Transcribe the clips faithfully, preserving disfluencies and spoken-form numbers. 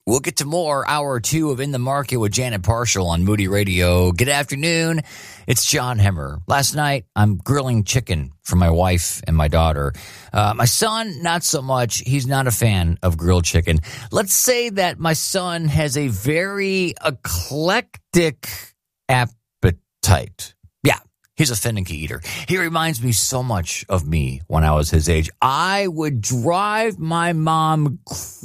We'll get to more hour two of In the Market with Janet Parshall on Moody Radio. Good afternoon. It's John Hemmer. Last night, I'm grilling chicken for my wife and my daughter. Uh, my son, not so much. He's not a fan of grilled chicken. Let's say that my son has a very eclectic appetite. Yeah. He's a finicky eater. He reminds me so much of me when I was his age. I would drive my mom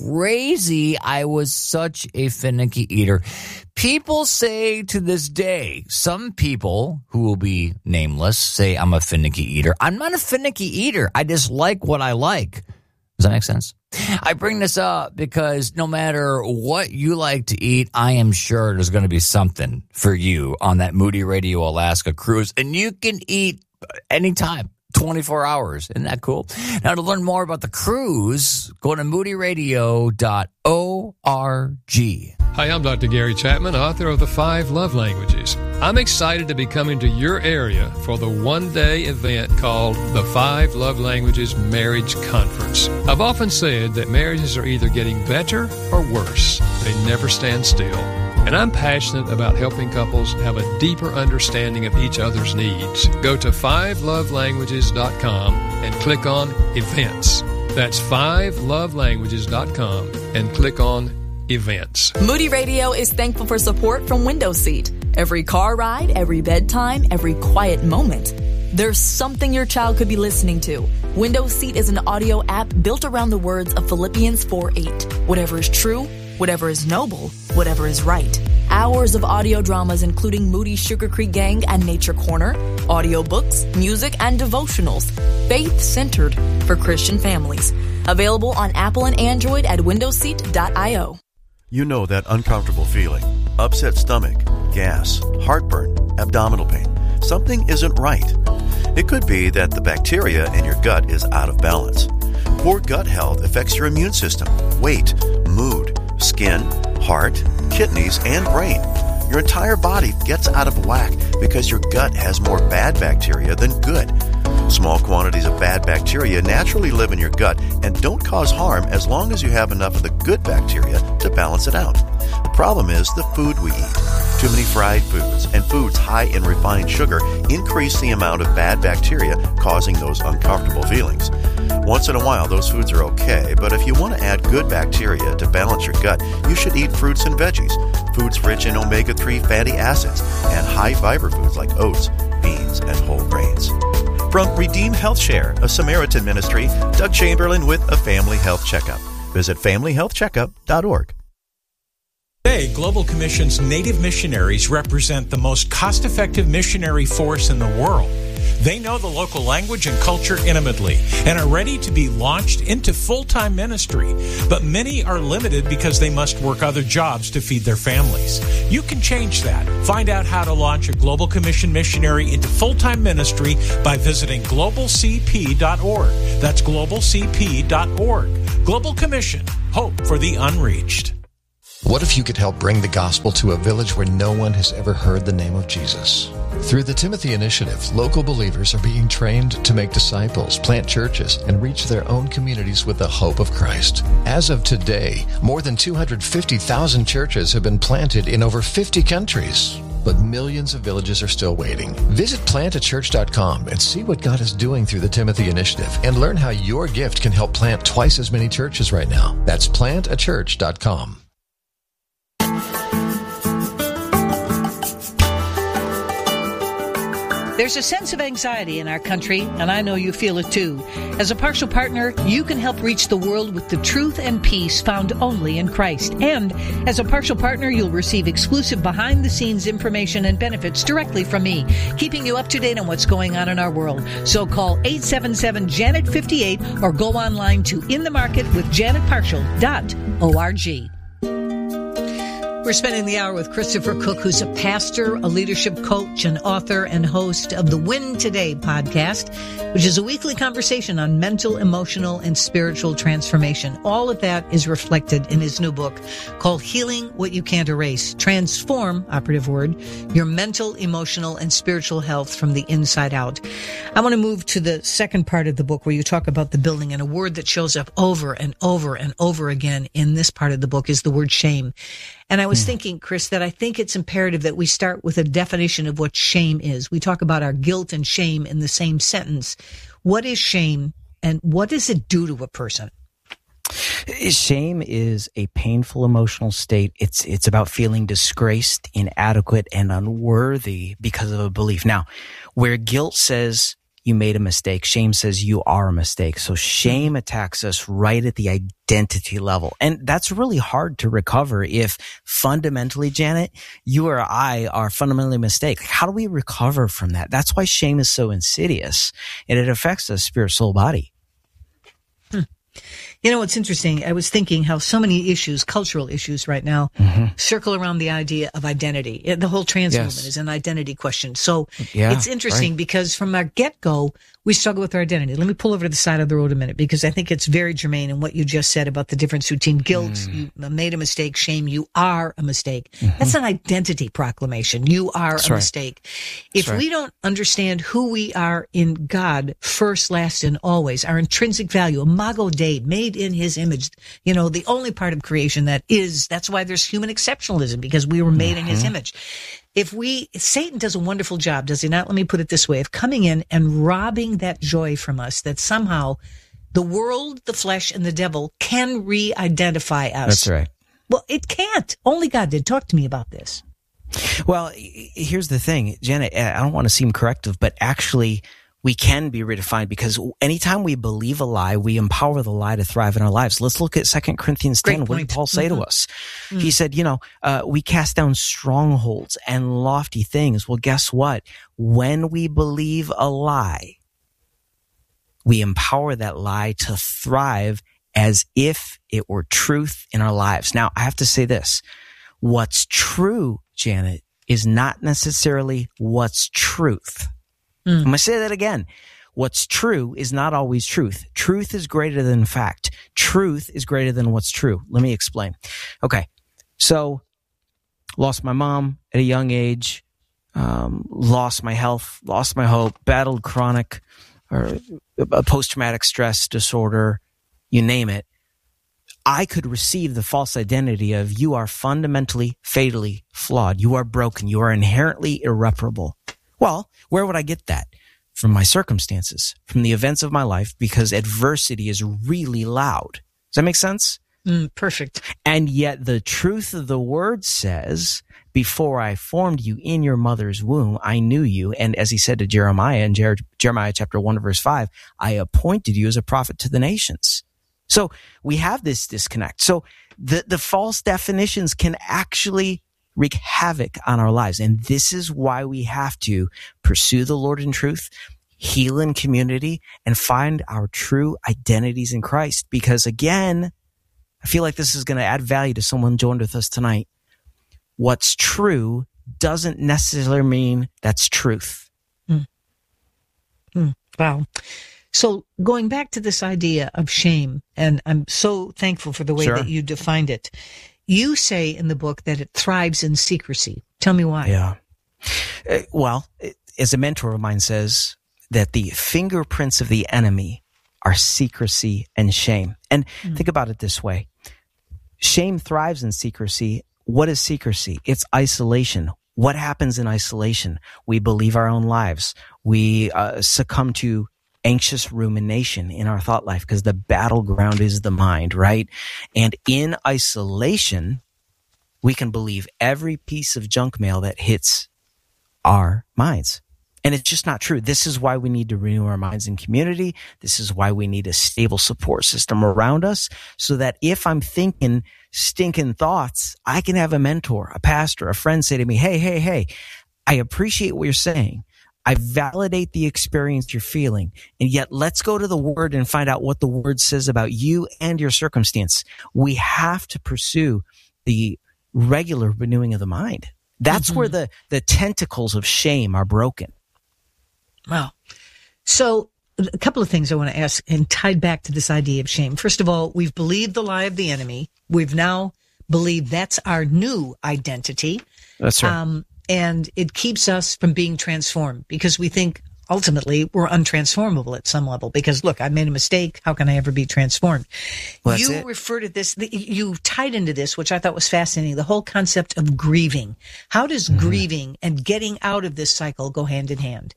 crazy. I was such a finicky eater. People say to this day, some people who will be nameless say I'm a finicky eater. I'm not a finicky eater. I just like what I like. Does that make sense? I bring this up because no matter what you like to eat, I am sure there's going to be something for you on that Moody Radio Alaska cruise. And you can eat anytime, twenty-four hours. Isn't that cool? Now, to learn more about the cruise, go to moody radio dot org. Hi, I'm Doctor Gary Chapman, author of The Five Love Languages. I'm excited to be coming to your area for the one-day event called the Five Love Languages Marriage Conference. I've often said that marriages are either getting better or worse. They never stand still. And I'm passionate about helping couples have a deeper understanding of each other's needs. Go to five love languages dot com and click on Events. That's five love languages dot com and click on Events. Moody Radio is thankful for support from Window Seat. Every car ride, every bedtime, every quiet moment, there's something your child could be listening to. Window Seat is an audio app built around the words of Philippians four eight. Whatever is true, whatever is noble, whatever is right. Hours of audio dramas including Moody's Sugar Creek Gang and Nature Corner, audiobooks, music, and devotionals. Faith-centered for Christian families. Available on Apple and Android at window seat dot io. You know that uncomfortable feeling. Upset stomach, gas, heartburn, abdominal pain. Something isn't right. It could be that the bacteria in your gut is out of balance. Poor gut health affects your immune system, weight, mood, skin, heart, kidneys, and brain. Your entire body gets out of whack because your gut has more bad bacteria than good. Small quantities of bad bacteria naturally live in your gut and don't cause harm as long as you have enough of the good bacteria to balance it out. The problem is the food we eat. Too many fried foods and foods high in refined sugar increase the amount of bad bacteria, causing those uncomfortable feelings. Once in a while, those foods are okay, but if you want to add good bacteria to balance your gut, you should eat fruits and veggies, foods rich in omega three fatty acids, and high-fiber foods like oats, beans, and whole grains. From Redeem Health Share, a Samaritan ministry, Doug Chamberlain with a Family Health Checkup. Visit family health checkup dot org. Today, Global Commission's Native missionaries represent the most cost-effective missionary force in the world. They know the local language and culture intimately and are ready to be launched into full-time ministry. But many are limited because they must work other jobs to feed their families. You can change that. Find out how to launch a Global Commission missionary into full-time ministry by visiting global c p dot org. That's global c p dot org. Global Commission. Hope for the unreached. What if you could help bring the gospel to a village where no one has ever heard the name of Jesus? Through the Timothy Initiative, local believers are being trained to make disciples, plant churches, and reach their own communities with the hope of Christ. As of today, more than two hundred fifty thousand churches have been planted in over fifty countries. But millions of villages are still waiting. Visit plant a church dot com and see what God is doing through the Timothy Initiative and learn how your gift can help plant twice as many churches right now. That's plant a church dot com. There's a sense of anxiety in our country, and I know you feel it too. As a partial partner, you can help reach the world with the truth and peace found only in Christ. And as a partial partner, you'll receive exclusive behind-the-scenes information and benefits directly from me, keeping you up to date on what's going on in our world. So call eight seven seven, Janet fifty-eight or go online to in the market with janet partial dot org. We're We're spending the hour with Christopher Cook, who's a pastor, a leadership coach, an author, and host of the Win Today podcast, which is a weekly conversation on mental, emotional, and spiritual transformation. All of that is reflected in his new book called Healing What You Can't Erase. Transform, operative word, your mental, emotional, and spiritual health from the inside out. I want to move to the second part of the book where you talk about the building, and a word that shows up over and over and over again in this part of the book is the word shame. And I was thinking, Chris, that I think it's imperative that we start with a definition of what shame is. We talk about our guilt and shame in the same sentence. What is shame, and what does it do to a person? Shame is a painful emotional state. It's it's about feeling disgraced, inadequate, and unworthy because of a belief. Now, where guilt says you made a mistake, shame says you are a mistake. So shame attacks us right at the identity level. And that's really hard to recover if fundamentally, Janet, you or I are fundamentally a mistake. How do we recover from that? That's why shame is so insidious, and it affects us spirit, soul, body. Hmm. You know, it's interesting. I was thinking how so many issues, cultural issues right now, mm-hmm. circle around the idea of identity. The whole trans yes. movement is an identity question. So yeah, it's interesting right. because from our get-go, we struggle with our identity. Let me pull over to the side of the road a minute, because I think it's very germane in what you just said about the difference between guilt, mm. you made a mistake, shame, you are a mistake. Mm-hmm. That's an identity proclamation. You are That's a right. mistake. If right. we don't understand who we are in God, first, last, and always, our intrinsic value, imago Dei, made in his image, you know, the only part of creation that is, that's why there's human exceptionalism, because we were made mm-hmm. in his image. If we, Satan does a wonderful job, does he not? Let me put it this way, of coming in and robbing that joy from us, that somehow the world, the flesh, and the devil can re-identify us. That's right. Well, it can't. Only God did. Talk to me about this. Well, here's the thing, Janet, I don't want to seem corrective, but actually we can be redefined, because anytime we believe a lie, we empower the lie to thrive in our lives. Let's look at Second Corinthians ten. What did Paul say mm-hmm. to us? Mm-hmm. He said, you know, uh, we cast down strongholds and lofty things. Well, guess what? When we believe a lie, we empower that lie to thrive as if it were truth in our lives. Now, I have to say this. What's true, Janet, is not necessarily what's truth. Mm. I'm going to say that again. What's true is not always truth. Truth is greater than fact. Truth is greater than what's true. Let me explain. Okay. So, lost my mom at a young age, um, lost my health, lost my hope, battled chronic or a post-traumatic stress disorder, you name it. I could receive the false identity of you are fundamentally, fatally flawed. You are broken. You are inherently irreparable. Well, where would I get that? From my circumstances, from the events of my life, because adversity is really loud. Does that make sense? Mm, perfect. And yet the truth of the word says, before I formed you in your mother's womb, I knew you. And as he said to Jeremiah in Jer- Jeremiah chapter one, verse five, I appointed you as a prophet to the nations. So we have this disconnect. So the, the false definitions can actually wreak havoc on our lives. And this is why we have to pursue the Lord in truth, heal in community, and find our true identities in Christ. Because again, I feel like this is going to add value to someone joined with us tonight. What's true doesn't necessarily mean that's truth. Mm. Mm. Wow. So going back to this idea of shame, and I'm so thankful for the way sure. that you defined it. You say in the book that it thrives in secrecy. Tell me why. Yeah. Uh, well, as a mentor of mine says, that the fingerprints of the enemy are secrecy and shame. And mm. think about it this way. Shame thrives in secrecy. What is secrecy? It's isolation. What happens in isolation? We believe our own lives. We uh, succumb to anxious rumination in our thought life, because the battleground is the mind, right? And in isolation, we can believe every piece of junk mail that hits our minds. And it's just not true. This is why we need to renew our minds in community. This is why we need a stable support system around us, so that if I'm thinking stinking thoughts, I can have a mentor, a pastor, a friend say to me, hey, hey, hey, I appreciate what you're saying. I validate the experience you're feeling, and yet let's go to the Word and find out what the Word says about you and your circumstance. We have to pursue the regular renewing of the mind. That's mm-hmm. where the, the tentacles of shame are broken. Wow. So a couple of things I want to ask and tied back to this idea of shame. First of all, we've believed the lie of the enemy. We've now believed that's our new identity. That's right. Um, and it keeps us from being transformed because we think ultimately we're untransformable at some level because, look, I made a mistake. How can I ever be transformed? Well, you it. refer to this, you tied into this, which I thought was fascinating, the whole concept of grieving. How does mm-hmm. grieving and getting out of this cycle go hand in hand?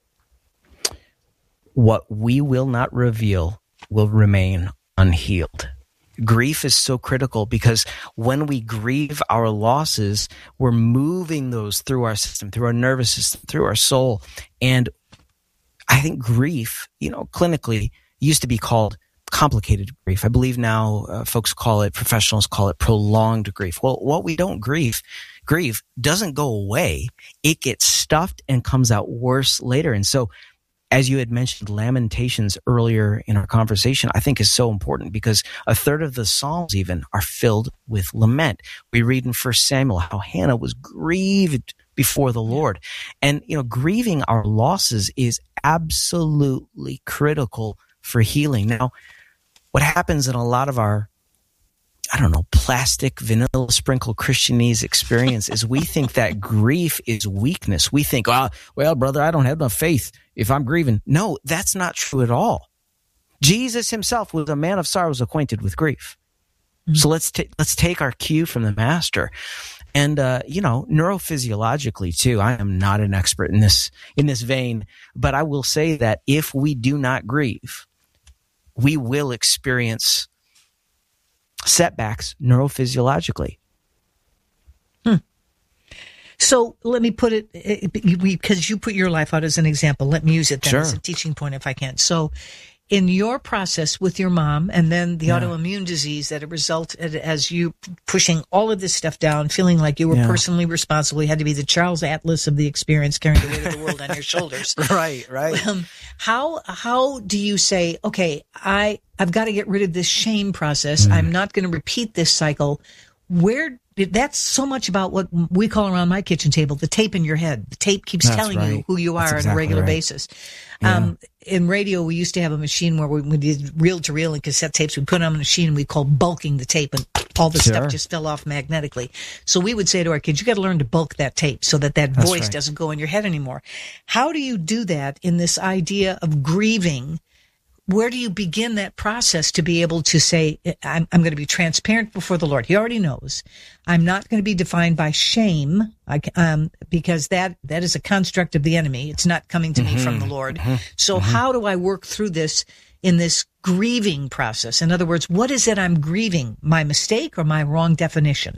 What we will not reveal will remain unhealed. Grief is so critical because when we grieve our losses, we're moving those through our system, through our nervous system, through our soul. And I think grief, you know, clinically used to be called complicated grief. I believe now uh, folks call it, professionals call it prolonged grief. Well, what we don't grieve, grieve doesn't go away. It gets stuffed and comes out worse later. And so, as you had mentioned, Lamentations earlier in our conversation, I think is so important because a third of the Psalms even are filled with lament. We read in First Samuel how Hannah was grieved before the Lord. And, you know, grieving our losses is absolutely critical for healing. Now, what happens in a lot of our, I don't know, plastic, vanilla sprinkle Christianese experience is we think that grief is weakness. We think, oh, well, brother, I don't have enough faith if I'm grieving. No, that's not true at all. Jesus himself was a man of sorrows, acquainted with grief. Mm-hmm. So let's ta- let's take our cue from the master. And, uh, you know, neurophysiologically too, I am not an expert in this, in this vein, but I will say that if we do not grieve, we will experience setbacks neurophysiologically. Hmm. So let me put it, because you put your life out as an example. Let me use it then sure. as a teaching point if I can. So in your process with your mom and then the yeah. autoimmune disease that it resulted as you pushing all of this stuff down, feeling like you were yeah. personally responsible. You had to be the Charles Atlas of the experience, carrying the weight of the world on your shoulders. Right, right. Um, how, how do you say, okay, I, I've got to get rid of this shame process. Mm. I'm not going to repeat this cycle. Where that's so much about what we call around my kitchen table, the tape in your head. The tape keeps that's telling right. you who you are that's on exactly a regular right. basis. Yeah. Um, in radio, we used to have a machine where we, we did reel to reel and cassette tapes. We put them on a machine and we called bulking the tape, and all the sure. stuff just fell off magnetically. So we would say to our kids, you got to learn to bulk that tape so that that that's voice right. doesn't go in your head anymore. How do you do that in this idea of grieving? Where do you begin that process to be able to say, I'm, I'm going to be transparent before the Lord? He already knows. I'm not going to be defined by shame, I, um, because that, that is a construct of the enemy. It's not coming to mm-hmm. me from the Lord. Mm-hmm. So mm-hmm. how do I work through this in this grieving process? In other words, what is it I'm grieving? My mistake or my wrong definition?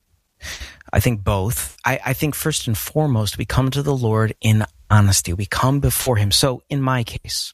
I think both. I, I think first and foremost, we come to the Lord in honesty. We come before him. So in my case,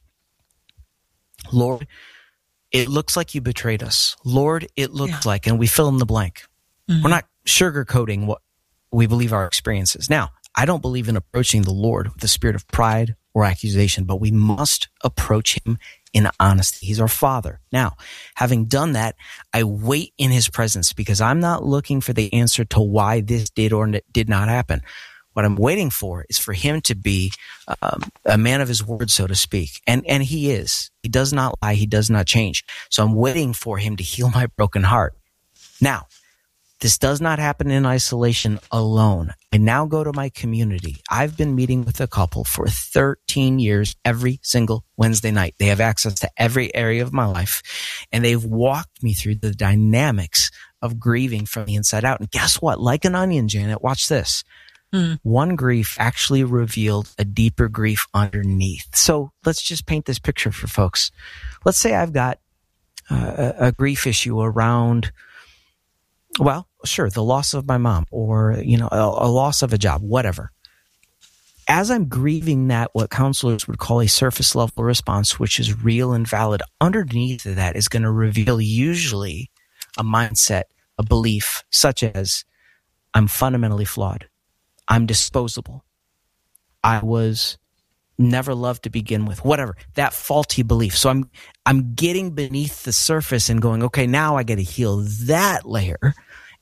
Lord, it looks like you betrayed us. Lord, it looked yeah. like, and we fill in the blank. Mm-hmm. We're not sugarcoating what we believe our experience is. Now, I don't believe in approaching the Lord with a spirit of pride or accusation, but we must approach him in honesty. He's our Father. Now, having done that, I wait in his presence because I'm not looking for the answer to why this did or did not happen. What I'm waiting for is for him to be um, a man of his word, so to speak. And and he is. He does not lie. He does not change. So I'm waiting for him to heal my broken heart. Now, this does not happen in isolation alone. I now go to my community. I've been meeting with a couple for thirteen years every single Wednesday night. They have access to every area of my life, and they've walked me through the dynamics of grieving from the inside out. And guess what? Like an onion, Janet, watch this. Hmm. One grief actually revealed a deeper grief underneath. So let's just paint this picture for folks. Let's say I've got uh, a, a grief issue around, well, sure, the loss of my mom or, you know, a, a loss of a job, whatever. As I'm grieving that, what counselors would call a surface level response, which is real and valid, underneath of that is going to reveal usually a mindset, a belief such as I'm fundamentally flawed. I'm disposable. I was never loved to begin with, whatever, that faulty belief. So I'm, I'm getting beneath the surface and going, okay, now I got to heal that layer.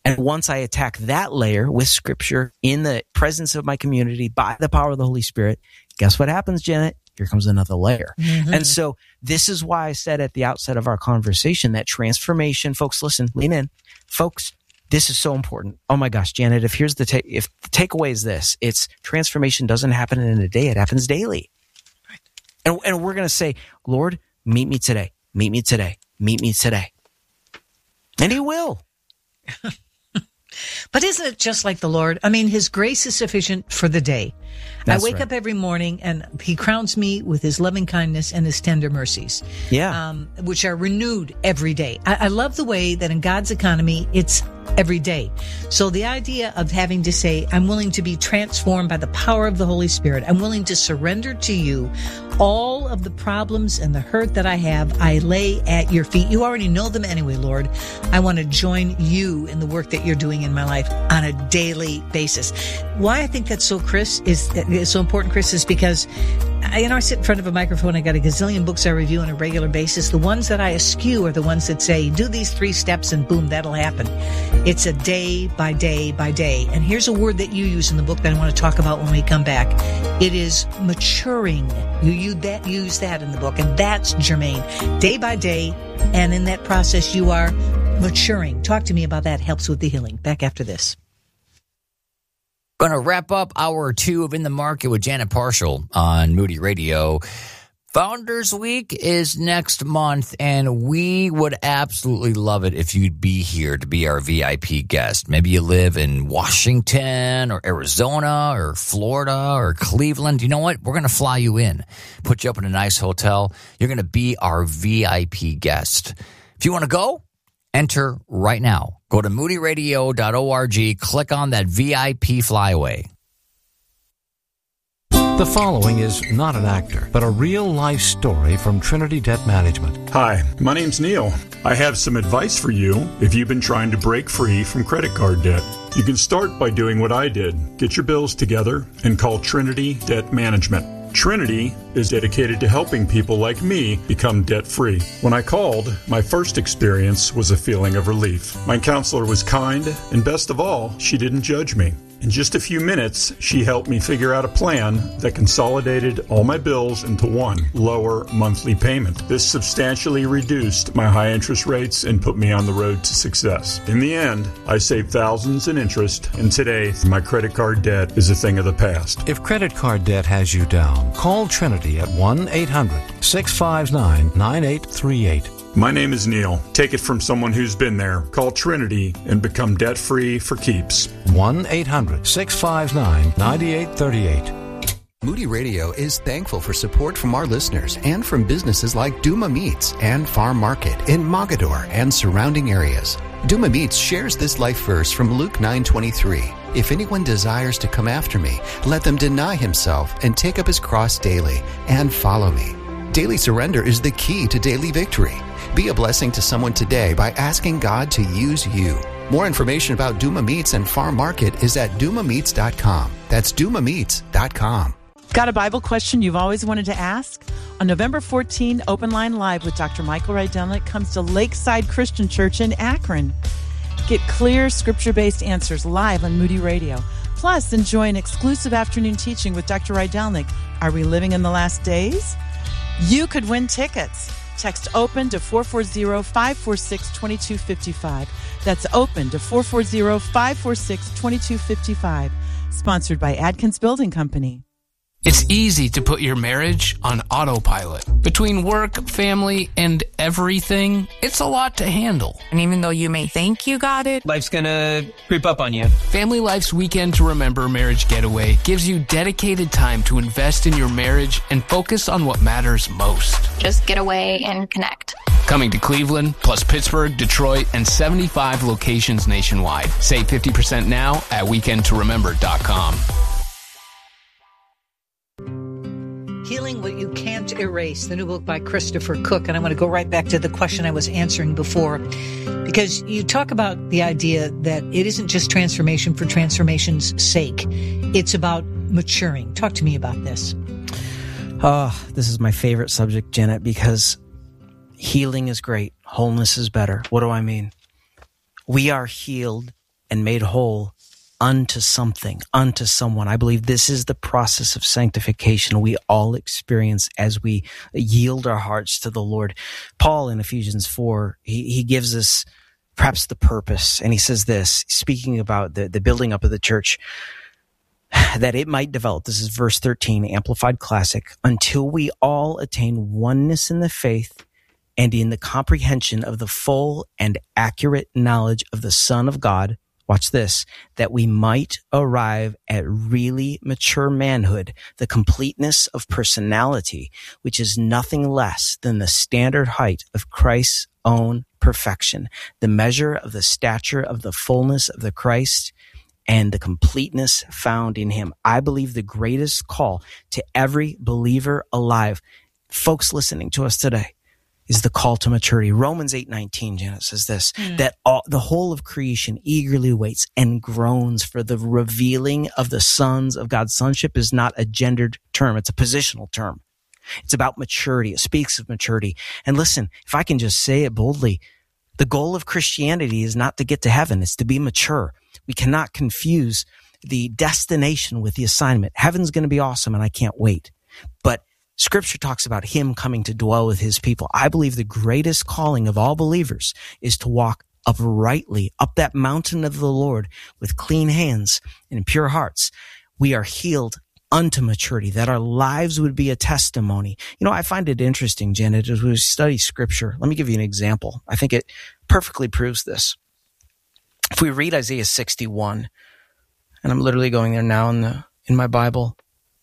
And once I attack that layer with scripture in the presence of my community by the power of the Holy Spirit, guess what happens, Janet? Here comes another layer. Mm-hmm. And so this is why I said at the outset of our conversation that transformation, folks, listen, lean in. Folks, this is so important. Oh my gosh, Janet, if here's the ta- if the takeaway is this, it's transformation doesn't happen in a day, it happens daily. Right. And, and we're going to say, Lord, meet me today, meet me today, meet me today. And he will. But isn't it just like the Lord? I mean, his grace is sufficient for the day. That's I wake right. up every morning and he crowns me with his loving kindness and his tender mercies. Yeah. Um, which are renewed every day. I, I love the way that in God's economy, it's every day. So the idea of having to say, I'm willing to be transformed by the power of the Holy Spirit. I'm willing to surrender to you all of the problems and the hurt that I have. I lay at your feet. You already know them anyway, Lord. I want to join you in the work that you're doing in my life on a daily basis. Why I think that's so, Chris, is, is so important, Chris, is because I, you know, I sit in front of a microphone. I got a gazillion books I review on a regular basis. The ones that I eschew are the ones that say, do these three steps and boom, that'll happen. It's a day by day by day. And here's a word that you use in the book that I want to talk about when we come back. It is maturing. You use that, use that in the book, and that's germane. Day by day, and in that process, you are maturing. Talk to me about that. Helps with the healing. Back after this. Going to wrap up hour two of In the Market with Janet Parshall on Moody Radio. Founders Week is next month, and we would absolutely love it if you'd be here to be our V I P guest. Maybe you live in Washington or Arizona or Florida or Cleveland. You know what? We're going to fly you in, put you up in a nice hotel. You're going to be our V I P guest. If you want to go, enter right now. Go to moody radio dot org, click on that V I P flyaway. The following is not an actor, but a real-life story from Trinity Debt Management. Hi, my name's Neil. I have some advice for you if you've been trying to break free from credit card debt. You can start by doing what I did. Get your bills together and call Trinity Debt Management. Trinity is dedicated to helping people like me become debt-free. When I called, my first experience was a feeling of relief. My counselor was kind, and best of all, she didn't judge me. In just a few minutes, she helped me figure out a plan that consolidated all my bills into one lower monthly payment. This substantially reduced my high interest rates and put me on the road to success. In the end, I saved thousands in interest, and today, my credit card debt is a thing of the past. If credit card debt has you down, call Trinity at one eight hundred six five nine nine eight three eight. My name is Neil. Take it from someone who's been there. Call Trinity and become debt-free for keeps. one eight hundred six five nine nine eight three eight. Moody Radio is thankful for support from our listeners and from businesses like Duma Meats and Farm Market in Mogador and surrounding areas. Duma Meats shares this life verse from Luke nine twenty-three. If anyone desires to come after me, let them deny himself and take up his cross daily and follow me. Daily surrender is the key to daily victory. Be a blessing to someone today by asking God to use you. More information about Duma Meats and Farm Market is at duma meats dot com. That's duma meats dot com. Got a Bible question you've always wanted to ask? On November fourteenth, Open Line Live with Doctor Michael Rydelnik comes to Lakeside Christian Church in Akron. Get clear, scripture-based answers live on Moody Radio. Plus, enjoy an exclusive afternoon teaching with Doctor Rydelnik. Are we living in the last days? You could win tickets. Text OPEN to four four zero, five four six, two two five five. That's OPEN to four four zero, five four six, two two five five. Sponsored by Adkins Building Company. It's easy to put your marriage on autopilot. Between work, family, and everything, it's a lot to handle. And even though you may think you got it, life's gonna creep up on you. Family Life's Weekend to Remember Marriage Getaway gives you dedicated time to invest in your marriage and focus on what matters most. Just get away and connect. Coming to Cleveland, plus Pittsburgh, Detroit, and seventy-five locations nationwide. Save fifty percent now at weekend to remember dot com. Healing What You Can't Erase, the new book by Christopher Cook. And I want to go right back to the question I was answering before, because you talk about the idea that it isn't just transformation for transformation's sake. It's about maturing. Talk to me about this. Oh, this is my favorite subject, Janet, because healing is great. Wholeness is better. What do I mean? We are healed and made whole unto something, unto someone. I believe this is the process of sanctification we all experience as we yield our hearts to the Lord. Paul in Ephesians four, he, he gives us perhaps the purpose, and he says this, speaking about the, the building up of the church, that it might develop, this is verse thirteen, Amplified Classic, until we all attain oneness in the faith and in the comprehension of the full and accurate knowledge of the Son of God. Watch this, that we might arrive at really mature manhood, the completeness of personality, which is nothing less than the standard height of Christ's own perfection, the measure of the stature of the fullness of the Christ and the completeness found in him. I believe the greatest call to every believer alive, folks listening to us today, is the call to maturity. Romans eight nineteen, Janet, says this, mm. that all, the whole of creation eagerly waits and groans for the revealing of the sons of God. Sonship is not a gendered term. It's a positional term. It's about maturity. It speaks of maturity. And listen, if I can just say it boldly, the goal of Christianity is not to get to heaven. It's to be mature. We cannot confuse the destination with the assignment. Heaven's going to be awesome, and I can't wait. But Scripture talks about him coming to dwell with his people. I believe the greatest calling of all believers is to walk uprightly up that mountain of the Lord with clean hands and pure hearts. We are healed unto maturity, that our lives would be a testimony. You know, I find it interesting, Janet, as we study Scripture. Let me give you an example. I think it perfectly proves this. If we read Isaiah sixty-one, and I'm literally going there now in the in my Bible,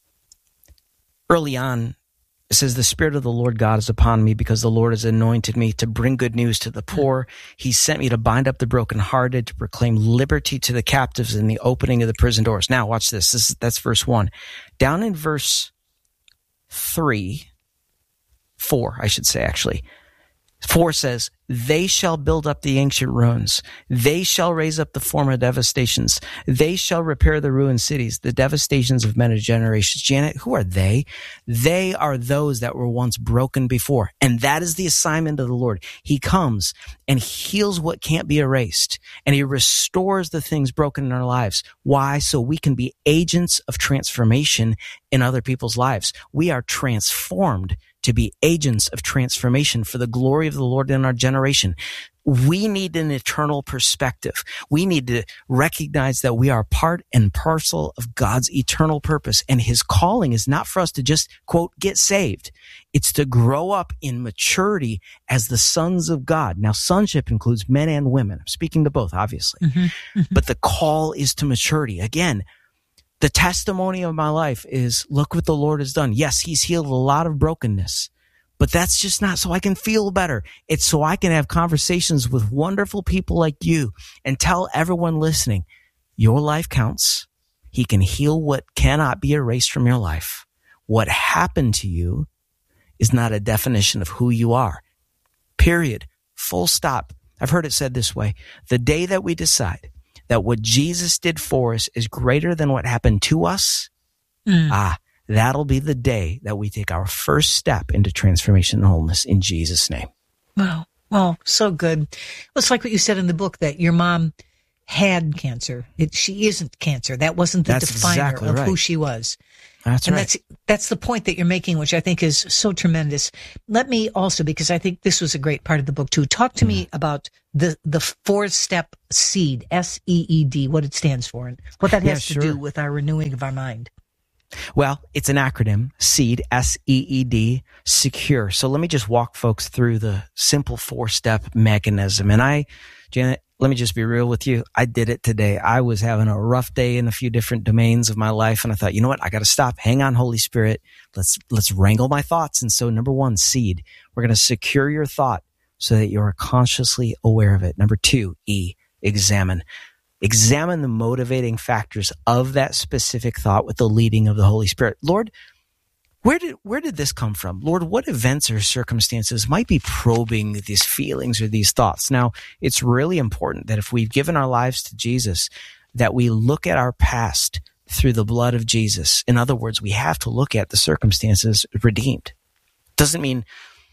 early on, it says, the Spirit of the Lord God is upon me because the Lord has anointed me to bring good news to the poor. He sent me to bind up the brokenhearted, to proclaim liberty to the captives and the opening of the prison doors. Now, watch this. This is, that's verse one. Down in verse three, four, I should say, actually. Four says, they shall build up the ancient ruins. They shall raise up the former devastations. They shall repair the ruined cities, the devastations of many generations. Janet, who are they? They are those that were once broken before. And that is the assignment of the Lord. He comes and heals what can't be erased. And he restores the things broken in our lives. Why? So we can be agents of transformation in other people's lives. We are transformed to be agents of transformation for the glory of the Lord in our generation. We need an eternal perspective. We need to recognize that we are part and parcel of God's eternal purpose. And his calling is not for us to just, quote, get saved. It's to grow up in maturity as the sons of God. Now, sonship includes men and women. I'm speaking to both, obviously. Mm-hmm. Mm-hmm. But the call is to maturity. Again, the testimony of my life is, look what the Lord has done. Yes, he's healed a lot of brokenness, but that's just not so I can feel better. It's so I can have conversations with wonderful people like you and tell everyone listening, your life counts. He can heal what cannot be erased from your life. What happened to you is not a definition of who you are. Period. Full stop. I've heard it said this way. The day that we decide that what Jesus did for us is greater than what happened to us, mm. ah, that'll be the day that we take our first step into transformation and wholeness in Jesus' name. Wow. Wow. So good. Well, it's like what you said in the book that your mom had cancer. It, she isn't cancer. That wasn't the that's definer exactly of right. who she was. That's and right. that's that's the point that you're making, which I think is so tremendous. Let me also, because I think this was a great part of the book too, talk to mm. me about the the four-step SEED, S E E D, what it stands for, and what that has yeah, to sure. do with our renewing of our mind. Well, it's an acronym, SEED, S E E D, secure. So let me just walk folks through the simple four-step mechanism. And I, Janet, let me just be real with you. I did it today. I was having a rough day in a few different domains of my life. And I thought, you know what? I got to stop. Hang on, Holy Spirit. Let's, let's wrangle my thoughts. And so number one, SEED. We're going to secure your thought so that you're consciously aware of it. Number two, E, examine. Examine the motivating factors of that specific thought with the leading of the Holy Spirit. Lord, Where did where did this come from? Lord, what events or circumstances might be probing these feelings or these thoughts? Now, it's really important that if we've given our lives to Jesus, that we look at our past through the blood of Jesus. In other words, we have to look at the circumstances redeemed. Doesn't mean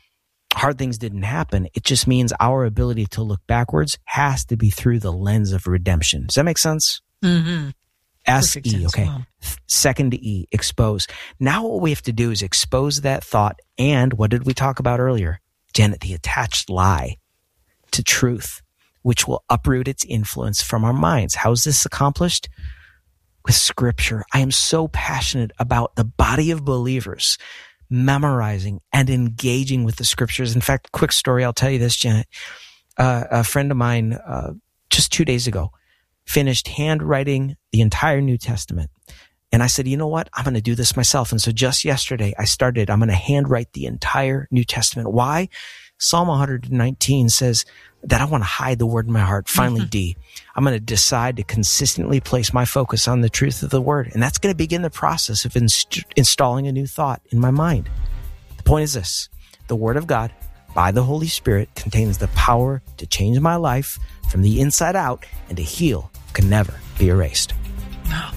hard things didn't happen. It just means our ability to look backwards has to be through the lens of redemption. Does that make sense? Mm-hmm. S E, okay. Wow. Second E, expose. Now what we have to do is expose that thought and what did we talk about earlier? Janet, the attached lie to truth, which will uproot its influence from our minds. How is this accomplished? With Scripture. I am so passionate about the body of believers memorizing and engaging with the Scriptures. In fact, quick story, I'll tell you this, Janet. Uh, a friend of mine uh, just two days ago finished handwriting the entire New Testament. And I said, you know what? I'm going to do this myself. And so just yesterday I started, I'm going to handwrite the entire New Testament. Why? Psalm one nineteen says that I want to hide the word in my heart. Finally, mm-hmm. D, I'm going to decide to consistently place my focus on the truth of the word. And that's going to begin the process of inst- installing a new thought in my mind. The point is this: the word of God by the Holy Spirit contains the power to change my life from the inside out, and to heal can never be erased. No.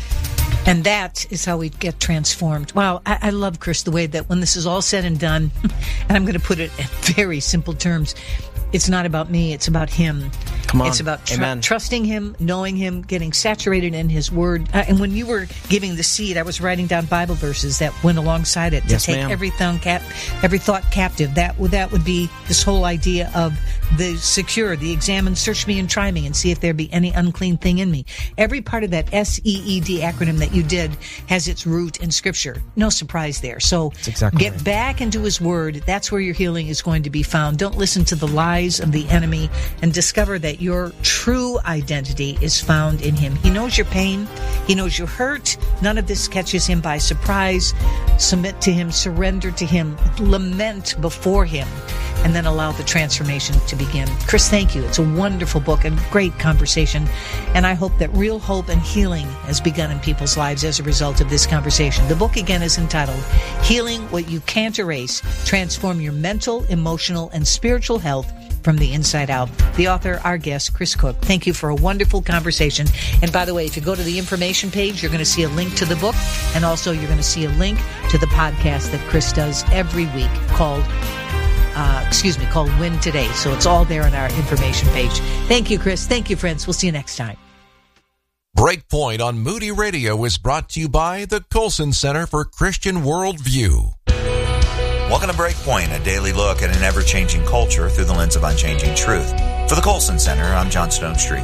And that is how we get transformed. Wow, I, I love, Chris, the way that when this is all said and done, and I'm going to put it in very simple terms, it's not about me, it's about him. Come on. It's about tr- Amen. trusting him, knowing him, getting saturated in his word. Uh, and when you were giving the seed, I was writing down Bible verses that went alongside it to Yes, take ma'am. every thought, cap- every thought captive. That would, that would be this whole idea of the secure, the examine, search me and try me and see if there be any unclean thing in me. Every part of that S E E D acronym that you did has its root in Scripture. No surprise there. So That's exactly get right. back into his word. That's where your healing is going to be found. Don't listen to the lies of the enemy, and discover that your true identity is found in him. He knows your pain. He knows your hurt. None of this catches him by surprise. Submit to him, surrender to him, lament before him, and then allow the transformation to begin. Chris, thank you. It's a wonderful book and great conversation. And I hope that real hope and healing has begun in people's lives as a result of this conversation. The book again is entitled Healing What You Can't Erase. Transform Your Mental, Emotional, and Spiritual Health from the Inside Out. The author, our guest, Chris Cook. Thank you for a wonderful conversation. And by the way, if you go to the information page, you're going to see a link to the book. And also you're going to see a link to the podcast that Chris does every week called Uh, excuse me, called Win Today. So it's all there on our information page. Thank you, Chris. Thank you, friends. We'll see you next time. Breakpoint on Moody Radio is brought to you by the Colson Center for Christian Worldview. Welcome to Breakpoint, a daily look at an ever-changing culture through the lens of unchanging truth. For the Colson Center, I'm John Stone Street.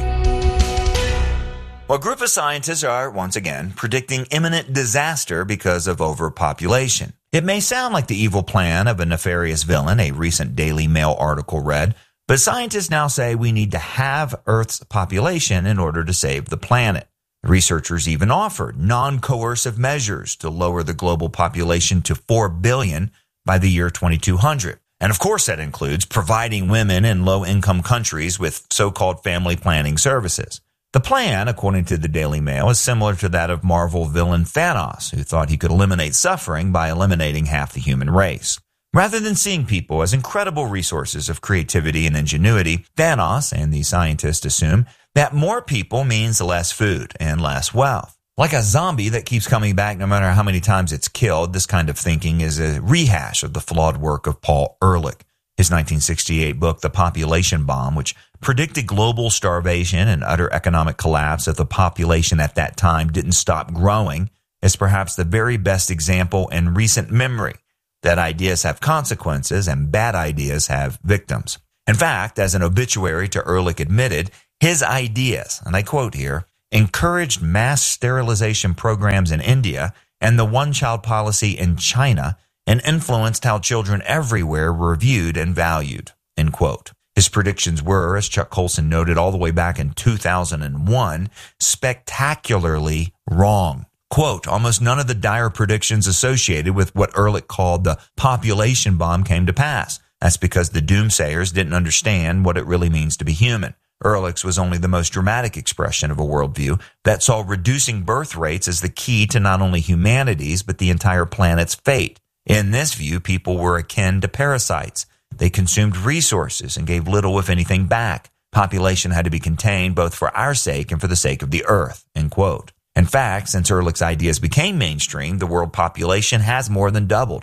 Well, a group of scientists are, once again, predicting imminent disaster because of overpopulation. It may sound like the evil plan of a nefarious villain, a recent Daily Mail article read, but scientists now say we need to halve Earth's population in order to save the planet. Researchers even offered non-coercive measures to lower the global population to four billion by the year twenty-two hundred. And of course that includes providing women in low-income countries with so-called family planning services. The plan, according to the Daily Mail, is similar to that of Marvel villain Thanos, who thought he could eliminate suffering by eliminating half the human race. Rather than seeing people as incredible resources of creativity and ingenuity, Thanos and the scientists assume that more people means less food and less wealth. Like a zombie that keeps coming back no matter how many times it's killed, this kind of thinking is a rehash of the flawed work of Paul Ehrlich. His nineteen sixty-eight book, The Population Bomb, which predicted global starvation and utter economic collapse if the population at that time didn't stop growing, is perhaps the very best example in recent memory that ideas have consequences and bad ideas have victims. In fact, as an obituary to Ehrlich admitted, his ideas, and I quote here, encouraged mass sterilization programs in India and the one-child policy in China, and influenced how children everywhere were viewed and valued, end quote. His predictions were, as Chuck Colson noted all the way back in two thousand one, spectacularly wrong. Quote, almost none of the dire predictions associated with what Ehrlich called the population bomb came to pass. That's because the doomsayers didn't understand what it really means to be human. Ehrlich's was only the most dramatic expression of a worldview that saw reducing birth rates as the key to not only humanity's, but the entire planet's fate. In this view, people were akin to parasites. They consumed resources and gave little, if anything, back. Population had to be contained both for our sake and for the sake of the earth, end quote. In fact, since Ehrlich's ideas became mainstream, the world population has more than doubled.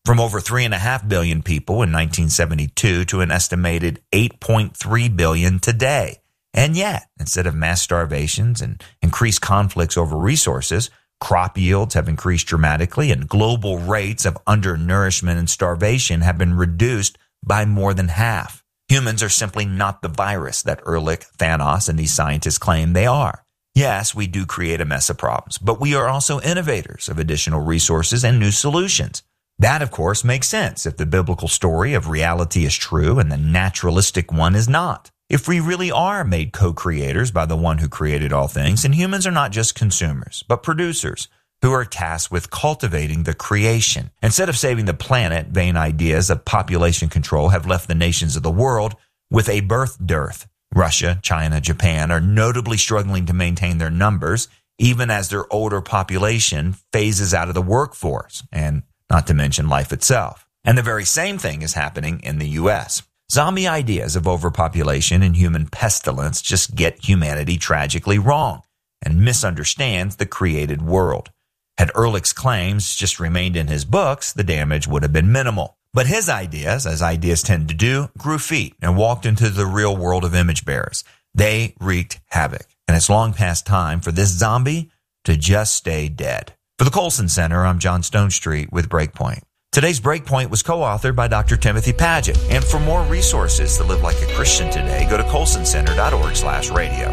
from over three point five billion people in nineteen seventy-two to an estimated eight point three billion today. And yet, instead of mass starvations and increased conflicts over resources, crop yields have increased dramatically and global rates of undernourishment and starvation have been reduced by more than half. Humans are simply not the virus that Ehrlich, Thanos, and these scientists claim they are. Yes, we do create a mess of problems, but we are also innovators of additional resources and new solutions. That, of course, makes sense if the biblical story of reality is true and the naturalistic one is not. If we really are made co-creators by the one who created all things, then humans are not just consumers, but producers who are tasked with cultivating the creation. Instead of saving the planet, vain ideas of population control have left the nations of the world with a birth dearth. Russia, China, Japan are notably struggling to maintain their numbers, even as their older population phases out of the workforce, and not to mention life itself. And the very same thing is happening in the U S. Zombie ideas of overpopulation and human pestilence just get humanity tragically wrong and misunderstands the created world. Had Ehrlich's claims just remained in his books, the damage would have been minimal. But his ideas, as ideas tend to do, grew feet and walked into the real world of image bearers. They wreaked havoc, and it's long past time for this zombie to just stay dead. For the Colson Center, I'm John Stonestreet with Breakpoint. Today's Breakpoint was co-authored by Doctor Timothy Paget. And for more resources to live like a Christian today, go to colson center dot org slash radio.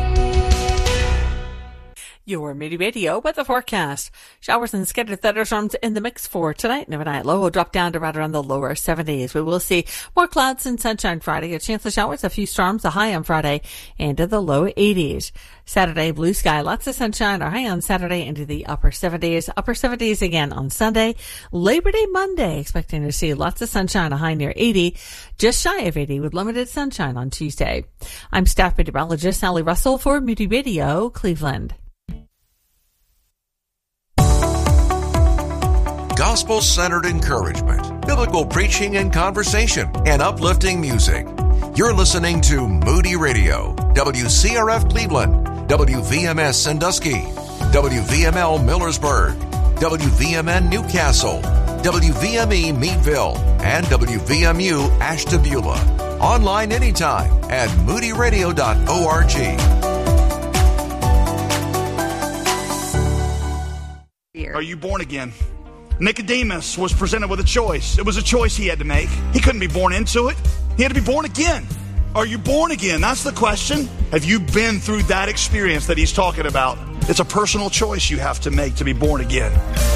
Your Moody Radio weather forecast. Showers and scattered thunderstorms in the mix for tonight. And overnight low will drop down to right around the lower seventies. We will see more clouds and sunshine Friday. A chance of showers, a few storms, a high on Friday, into the low eighties. Saturday, blue sky, lots of sunshine. Our high on Saturday into the upper seventies. Upper seventies again on Sunday. Labor Day Monday, expecting to see lots of sunshine, a high near eighty. Just shy of eighty with limited sunshine on Tuesday. I'm staff meteorologist Sally Russell for Moody Radio, Cleveland. Gospel-centered encouragement, biblical preaching and conversation, and uplifting music. You're listening to Moody Radio, W C R F Cleveland, W V M S Sandusky, W V M L Millersburg, W V M N Newcastle, W V M E Meadville, and W V M U Ashtabula. Online anytime at moody radio dot org. Are you born again? Nicodemus was presented with a choice. It was a choice he had to make. He couldn't be born into it. He had to be born again. Are you born again? That's the question. Have you been through that experience that he's talking about? It's a personal choice you have to make to be born again.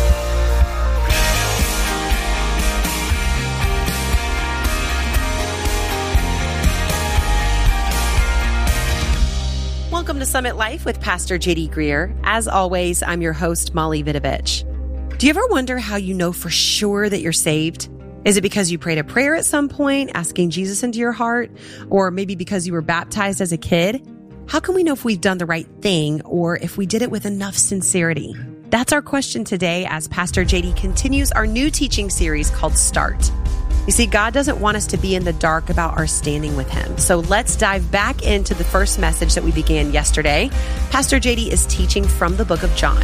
Welcome to Summit Life with Pastor J D Greer. As always, I'm your host, Molly Vidovich. Do you ever wonder how you know for sure that you're saved? Is it because you prayed a prayer at some point, asking Jesus into your heart? Or maybe because you were baptized as a kid? How can we know if we've done the right thing or if we did it with enough sincerity? That's our question today as Pastor J D continues our new teaching series called Start. You see, God doesn't want us to be in the dark about our standing with Him. So let's dive back into the first message that we began yesterday. Pastor J D is teaching from the book of John.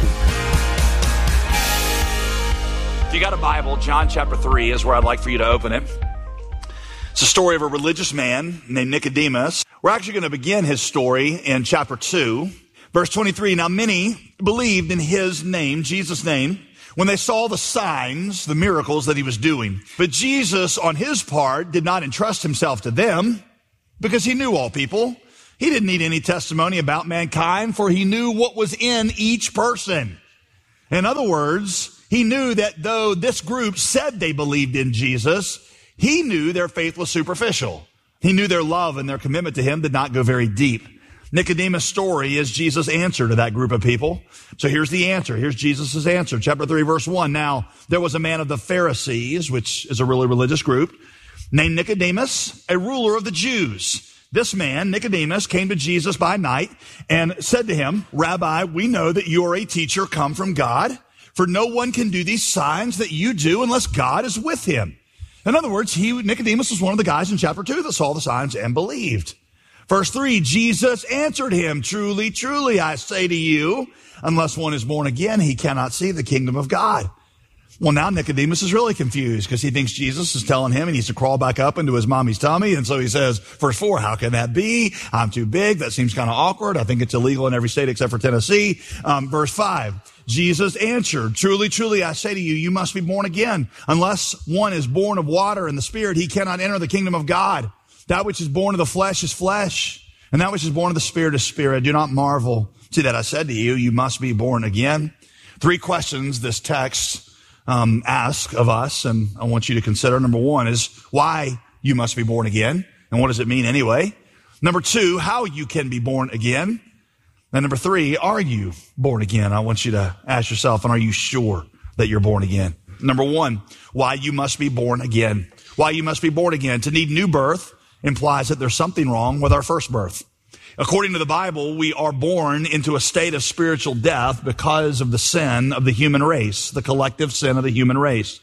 If you got a Bible, John chapter three is where I'd like for you to open it. It's a story of a religious man named Nicodemus. We're actually going to begin his story in chapter two, verse twenty-three. Now many believed in his name, Jesus' name, when they saw the signs, the miracles that he was doing. But Jesus, on his part, did not entrust himself to them because he knew all people. He didn't need any testimony about mankind, for he knew what was in each person. In other words, he knew that though this group said they believed in Jesus, he knew their faith was superficial. He knew their love and their commitment to him did not go very deep. Nicodemus' story is Jesus' answer to that group of people. So here's the answer. Here's Jesus' answer. Chapter three, verse one. Now, there was a man of the Pharisees, which is a really religious group, named Nicodemus, a ruler of the Jews. This man, Nicodemus, came to Jesus by night and said to him, Rabbi, we know that you are a teacher come from God. For no one can do these signs that you do unless God is with him. In other words, he, Nicodemus was one of the guys in chapter two that saw the signs and believed. Verse three, Jesus answered him, truly, truly, I say to you, unless one is born again, he cannot see the kingdom of God. Well, now Nicodemus is really confused because he thinks Jesus is telling him he needs to crawl back up into his mommy's tummy. And so he says, verse four, how can that be? I'm too big. That seems kind of awkward. I think it's illegal in every state except for Tennessee. Um, verse five, Jesus answered, truly, truly, I say to you, you must be born again. Unless one is born of water and the Spirit, he cannot enter the kingdom of God. That which is born of the flesh is flesh, and that which is born of the Spirit is spirit. Do not marvel. See that I said to you, you must be born again. Three questions this text um, asks of us, and I want you to consider. Number one is why you must be born again, and what does it mean anyway? Number two, how you can be born again. And number three, are you born again? I want you to ask yourself, and are you sure that you're born again? Number one, why you must be born again. Why you must be born again. To need new birth implies that there's something wrong with our first birth. According to the Bible, we are born into a state of spiritual death because of the sin of the human race, the collective sin of the human race.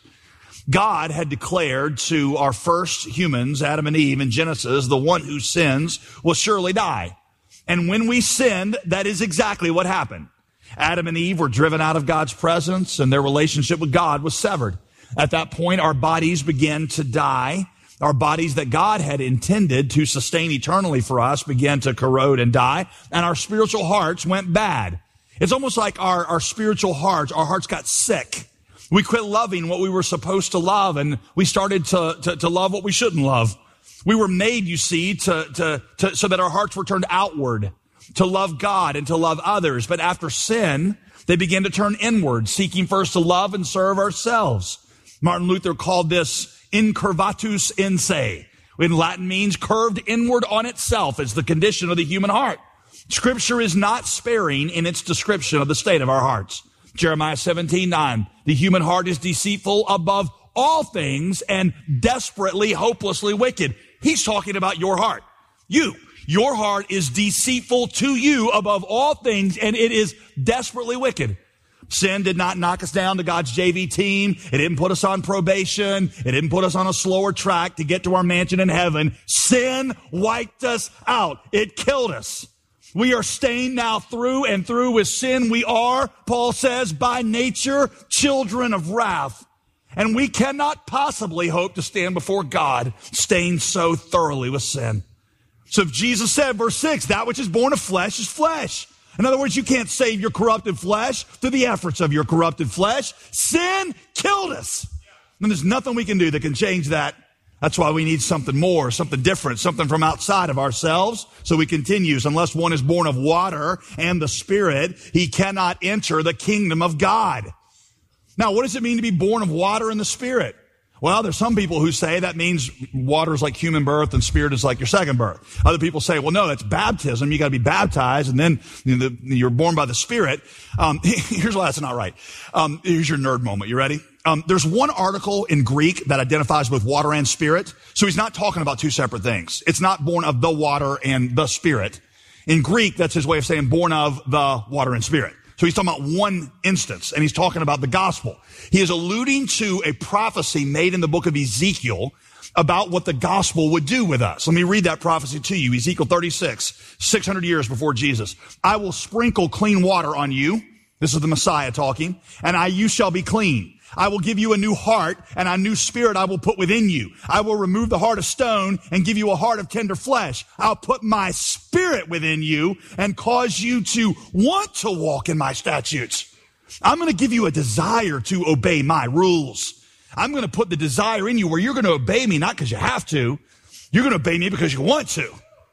God had declared to our first humans, Adam and Eve in Genesis, the one who sins will surely die. And when we sinned, that is exactly what happened. Adam and Eve were driven out of God's presence and their relationship with God was severed. At that point, our bodies began to die. Our bodies that God had intended to sustain eternally for us began to corrode and die, and our spiritual hearts went bad. It's almost like our, our spiritual hearts, our hearts got sick. We quit loving what we were supposed to love, and we started to, to, to love what we shouldn't love. We were made, you see, to, to, to, so that our hearts were turned outward, to love God and to love others. But after sin, they began to turn inward, seeking first to love and serve ourselves. Martin Luther called this incurvatus in se. In Latin means curved inward on itself as the condition of the human heart. Scripture is not sparing in its description of the state of our hearts. Jeremiah seventeen nine, the human heart is deceitful above all things and desperately, hopelessly wicked. He's talking about your heart. You. Your heart is deceitful to you above all things, and it is desperately wicked. Sin did not knock us down to God's J V team. It didn't put us on probation. It didn't put us on a slower track to get to our mansion in heaven. Sin wiped us out. It killed us. We are stained now through and through with sin. We are, Paul says, by nature, children of wrath. And we cannot possibly hope to stand before God stained so thoroughly with sin. So if Jesus said, verse six, that which is born of flesh is flesh. In other words, you can't save your corrupted flesh through the efforts of your corrupted flesh. Sin killed us. And there's nothing we can do that can change that. That's why we need something more, something different, something from outside of ourselves. So he continues, unless one is born of water and the Spirit, he cannot enter the kingdom of God. Now, what does it mean to be born of water and the Spirit? Well, there's some people who say that means water is like human birth and Spirit is like your second birth. Other people say, well, no, that's baptism. You got to be baptized and then you know, the, you're born by the Spirit. Um, here's why that's not right. Um, here's your nerd moment. You ready? Um, there's one article in Greek that identifies with water and Spirit. So he's not talking about two separate things. It's not born of the water and the Spirit. In Greek, that's his way of saying born of the water and Spirit. So he's talking about one instance, and he's talking about the gospel. He is alluding to a prophecy made in the book of Ezekiel about what the gospel would do with us. Let me read that prophecy to you. Ezekiel thirty-six, six hundred years before Jesus. I will sprinkle clean water on you. This is the Messiah talking. And I, you shall be clean. I will give you a new heart, and a new spirit I will put within you. I will remove the heart of stone and give you a heart of tender flesh. I'll put my spirit within you and cause you to want to walk in my statutes. I'm going to give you a desire to obey my rules. I'm going to put the desire in you where you're going to obey me, not because you have to. You're going to obey me because you want to.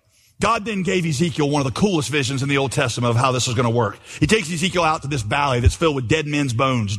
God then gave Ezekiel one of the coolest visions in the Old Testament of how this is going to work. He takes Ezekiel out to this valley that's filled with dead men's bones,